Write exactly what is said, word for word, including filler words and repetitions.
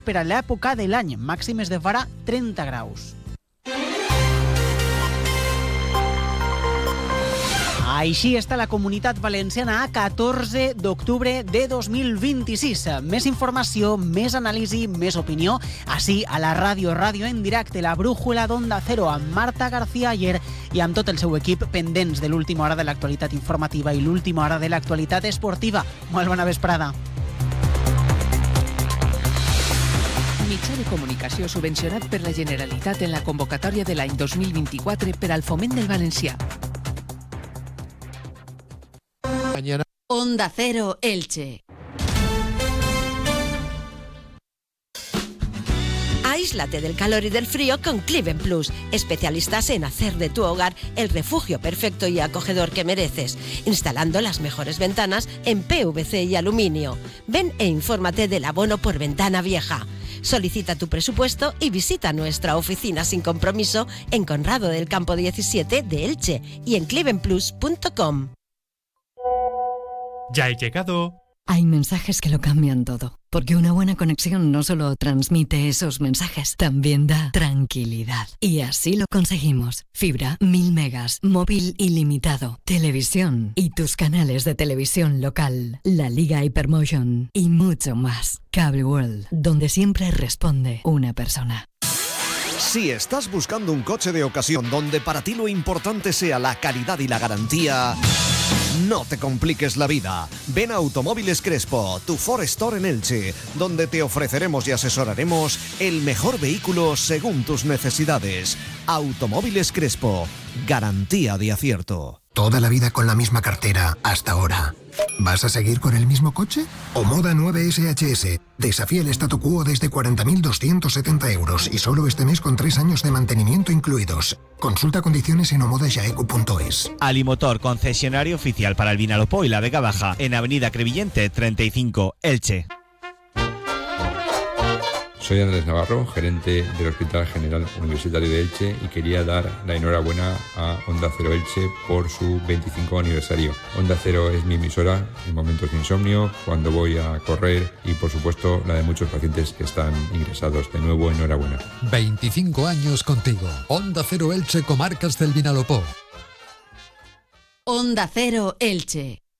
per a l'època de l'any, màximes de fora trenta graus. Així està la Comunitat Valenciana a catorze d'octubre de dos mil vint-i-sis. Més informació, més anàlisi, més opinió, així a la ràdio, ràdio en directe, la brújula d'Onda Cero, amb Marta García Ayer i amb tot el seu equip pendents de l'última hora de l'actualitat informativa i l'última hora de l'actualitat esportiva. Molt bona vesprada. Mitjà de comunicació subvencionat per la Generalitat en la convocatòria de l'any dos mil vint-i-quatre per al foment del valencià. Mañana. Onda Cero Elche. Aíslate del calor y del frío con Cliven Plus, especialistas en hacer de tu hogar el refugio perfecto y acogedor que mereces, instalando las mejores ventanas en P V C y aluminio. Ven e infórmate del abono por ventana vieja. Solicita tu presupuesto y visita nuestra oficina sin compromiso en Conrado del Campo diecisiete de Elche y en cliven plus punto com. Ya he llegado. Hay mensajes que lo cambian todo, porque una buena conexión no solo transmite esos mensajes, también da tranquilidad. Y así lo conseguimos. Fibra, mil megas, móvil ilimitado, televisión y tus canales de televisión local, la Liga Hypermotion y mucho más. Cable World, donde siempre responde una persona. Si estás buscando un coche de ocasión donde para ti lo importante sea la calidad y la garantía, no te compliques la vida. Ven a Automóviles Crespo, tu Ford Store en Elche, donde te ofreceremos y asesoraremos el mejor vehículo según tus necesidades. Automóviles Crespo, garantía de acierto. Toda la vida con la misma cartera hasta ahora. ¿Vas a seguir con el mismo coche? Omoda nueve S H S. Desafía el statu quo desde cuarenta mil doscientos setenta euros y solo este mes con tres años de mantenimiento incluidos. Consulta condiciones en omoda jaeco punto es. Alimotor, concesionario oficial para el Vinalopó y la Vega Baja, en Avenida Crevillente treinta y cinco, Elche. Soy Andrés Navarro, gerente del Hospital General Universitario de Elche, y quería dar la enhorabuena a Onda Cero Elche por su veinticinco aniversario. Onda Cero es mi emisora en momentos de insomnio, cuando voy a correr y, por supuesto, la de muchos pacientes que están ingresados. De nuevo, enhorabuena. veinticinco años contigo. Onda Cero Elche, comarcas del Vinalopó. Onda Cero Elche.